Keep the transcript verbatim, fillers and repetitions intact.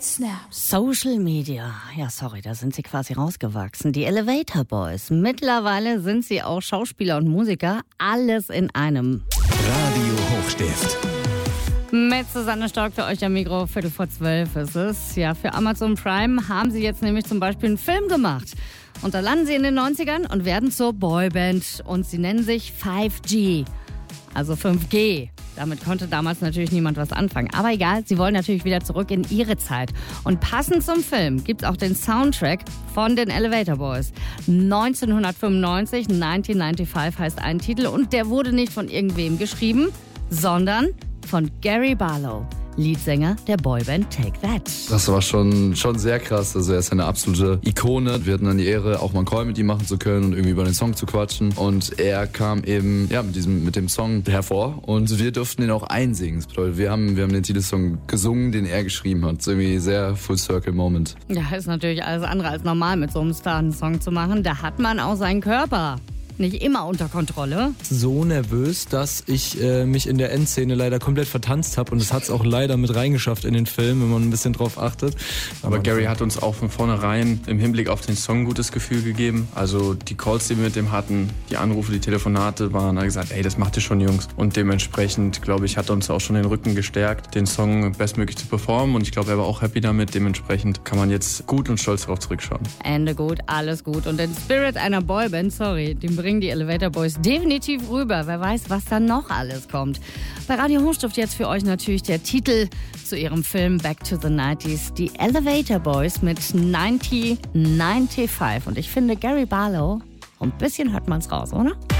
Snap. Social Media. Ja, sorry, da sind sie quasi rausgewachsen. Die Elevator Boys. Mittlerweile sind sie auch Schauspieler und Musiker. Alles in einem. Radio Hochstift. Mit Susanne Stork für euch am Mikro. Viertel vor zwölf ist es. Ja, für Amazon Prime haben sie jetzt nämlich zum Beispiel einen Film gemacht. Und da landen sie in den neunzigern und werden zur Boyband. Und sie nennen sich fünf G. Also fünf G. Damit konnte damals natürlich niemand was anfangen. Aber egal, sie wollen natürlich wieder zurück in ihre Zeit. Und passend zum Film gibt es auch den Soundtrack von den Elevator Boys. neunzehnhundertfünfundneunzig, neunzehnhunderfünfundneunzig heißt ein Titel. Und der wurde nicht von irgendwem geschrieben, sondern von Gary Barlow, Leadsänger der Boyband Take That. Das war schon, schon sehr krass. Also er ist eine absolute Ikone. Wir hatten dann die Ehre, auch mal einen Call mit ihm machen zu können und irgendwie über den Song zu quatschen. Und er kam eben ja, mit, diesem, mit dem Song hervor und wir durften ihn auch einsingen. Das bedeutet, wir haben, wir haben den Titelsong gesungen, den er geschrieben hat. Das ist irgendwie sehr Full-Circle-Moment. Ja, ist natürlich alles andere als normal, mit so einem Star einen Song zu machen. Da hat man auch seinen Körper nicht immer unter Kontrolle. So nervös, dass ich äh, mich in der Endszene leider komplett vertanzt habe und das hat es auch leider mit reingeschafft in den Film, wenn man ein bisschen drauf achtet. Aber Gary hat uns auch von vornherein im Hinblick auf den Song ein gutes Gefühl gegeben. Also die Calls, die wir mit dem hatten, die Anrufe, die Telefonate waren, er hat gesagt, ey, das macht ihr schon, Jungs. Und dementsprechend, glaube ich, hat er uns auch schon den Rücken gestärkt, den Song bestmöglich zu performen. Und ich glaube, er war auch happy damit. Dementsprechend kann man jetzt gut und stolz darauf zurückschauen. Ende gut, alles gut. Und den Spirit einer Boyband, sorry, den bringen die Elevator Boys definitiv rüber. Wer weiß, was da noch alles kommt. Bei Radio Hochstift jetzt für euch natürlich der Titel zu ihrem Film Back to the nineties. Die Elevator Boys mit neunzehnhundertfünfundneunzig. Und ich finde Gary Barlow, ein bisschen hört man's raus, oder?